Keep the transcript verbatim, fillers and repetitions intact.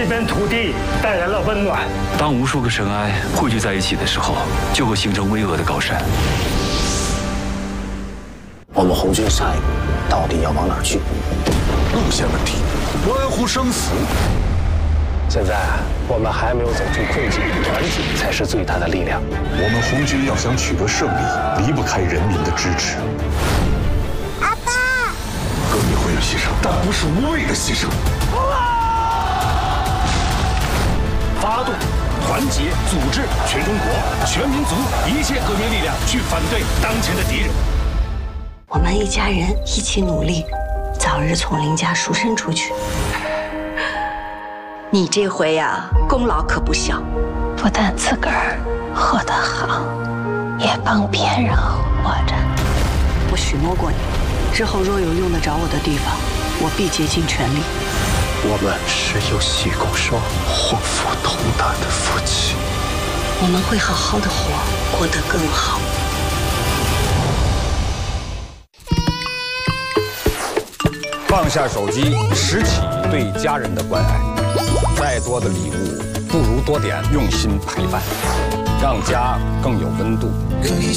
片土地带来了温暖。 当无数个尘埃汇聚在一起的时候，就会形成巍峨的高山。 我们红军下一步到底要往哪儿去？ 路线问题关乎生死。 现在我们还没有走出困境，团结才是最大的力量。 我们红军要想取得胜利，离不开人民的支持。 阿爸， 革命会有牺牲，但不是无谓的牺牲。 发动、团结、组织全中国、全民族一切革命力量，去反对当前的敌人。 我们一家人一起努力，早日从林家赎身出去。你这回呀，功劳可不小， 不但自个儿活得好，也帮别人活着。 我许诺过你，之后若有用得着我的地方，我必竭尽全力。 我们是有喜共双、祸福同担的夫妻。 我们会好好的活，过得更好。 放下手机，拾起对家人的关爱。再多的礼物，不如多点用心陪伴，让家更有温度。 可以